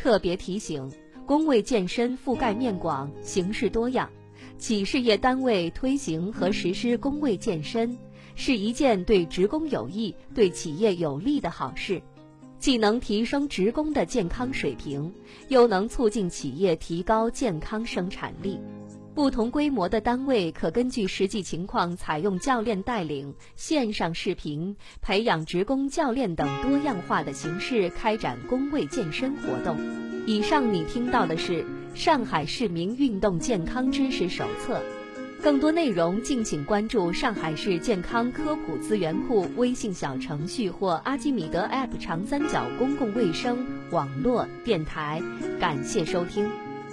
特别提醒：工位健身覆盖面广，形式多样，企事业单位推行和实施工位健身，是一件对职工有益、对企业有利的好事，既能提升职工的健康水平，又能促进企业提高健康生产力。不同规模的单位可根据实际情况采用教练带领、线上视频、培养职工教练等多样化的形式开展工位健身活动。以上你听到的是上海市民运动健康知识手册，更多内容敬请关注上海市健康科普资源库微信小程序或阿基米德 App 长三角公共卫生网络电台。感谢收听。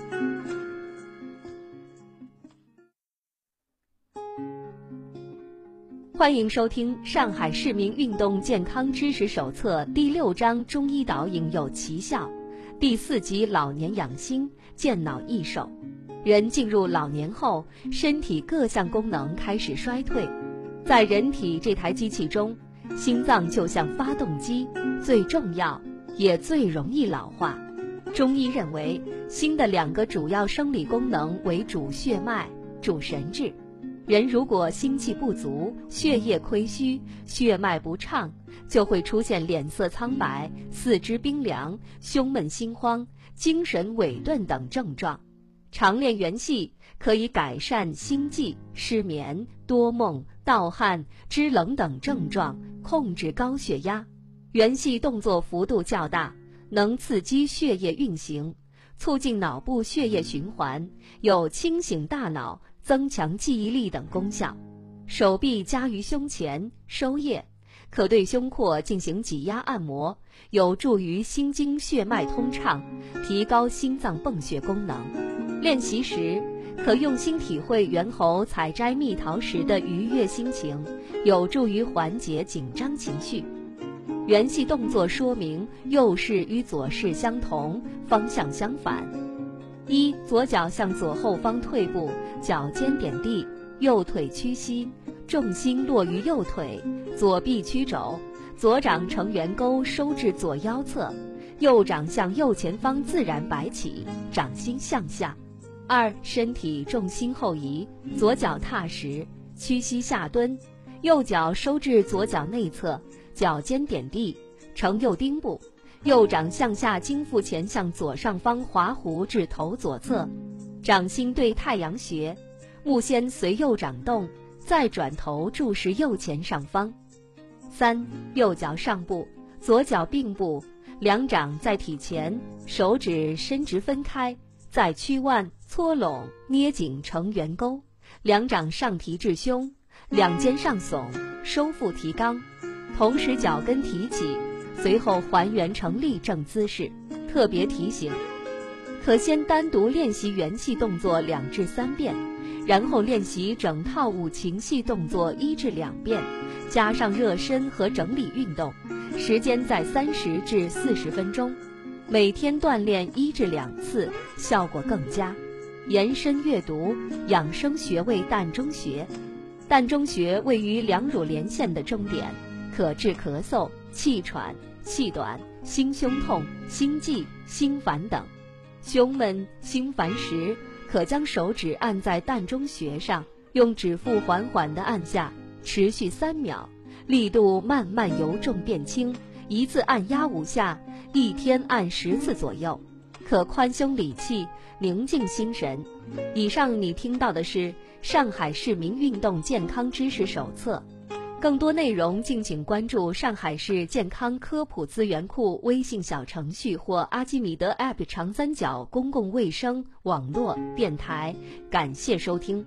欢迎收听《上海市民运动健康知识手册》第6章中医导引有奇效，第4集老年养心，健脑益手。人进入老年后，身体各项功能开始衰退。在人体这台机器中，心脏就像发动机，最重要，也最容易老化。中医认为，心的2个主要生理功能为主血脉、主神志。人如果心气不足、血液亏虚、血脉不畅，就会出现脸色苍白、四肢冰凉、胸闷心慌、精神萎顿等症状。常练元气可以改善心悸、失眠、多梦、盗汗、肢冷等症状，控制高血压。元气动作幅度较大，能刺激血液运行，促进脑部血液循环，有清醒大脑、增强记忆力等功效。手臂夹于胸前收腋，可对胸廓进行挤压按摩，有助于心经血脉通畅，提高心脏泵血功能。练习时可用心体会猿猴采摘蜜桃时的愉悦心情，有助于缓解紧张情绪。元气动作说明右式与左式相同，方向相反。1. 左脚向左后方退步，脚尖点地，右腿屈膝，重心落于右腿，左臂屈肘，左掌呈圆钩收至左腰侧，右掌向右前方自然摆起，掌心向下。2. 身体重心后移，左脚踏实，屈膝下蹲，右脚收至左脚内侧，脚尖点地，呈右丁步，右掌向下经腹前向左上方滑弧至头左侧，掌心对太阳穴，目先随右掌动，再转头注视右前上方。3. 右脚上步，左脚并步，两掌在体前，手指伸直分开，再屈腕搓拢捏紧成圆钩，两掌上提至胸，两肩上耸，收腹提肛，同时脚跟提起，随后还原成立正姿势。特别提醒：可先单独练习元气动作2至3遍，然后练习整套五禽戏动作1至2遍，加上热身和整理运动，时间在30至40分钟，每天锻炼1至2次，效果更佳。延伸阅读养生穴位膻中穴。膻中穴位于两乳连线的中点，可治咳嗽、气喘、气短、心胸痛、心悸、心烦等。胸闷、心烦时，可将手指按在膻中穴上，用指腹缓缓地按下，持续3秒，力度慢慢由重变轻，一次按压5下，1天按10次左右，可宽胸理气，宁静心神。以上你听到的是上海市民运动健康知识手册，更多内容敬请关注上海市健康科普资源库微信小程序或阿基米德 App 长三角公共卫生网络电台。感谢收听。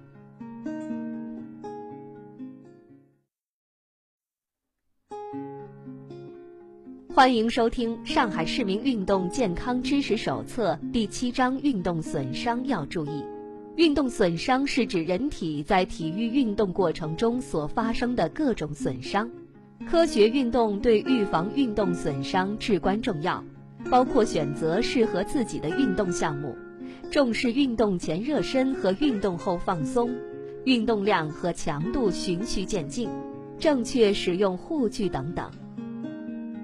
欢迎收听上海市民运动健康知识手册第7章运动损伤要注意。运动损伤是指人体在体育运动过程中所发生的各种损伤。科学运动对预防运动损伤至关重要，包括选择适合自己的运动项目，重视运动前热身和运动后放松，运动量和强度循序渐进，正确使用护具等等。